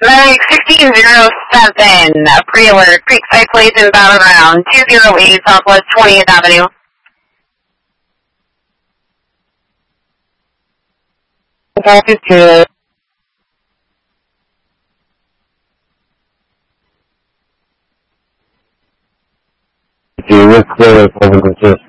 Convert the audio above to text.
Like 1607, pre-alert, Creekside Place in Battleground, 208 Southwest 20th Avenue. Copy to with clear over the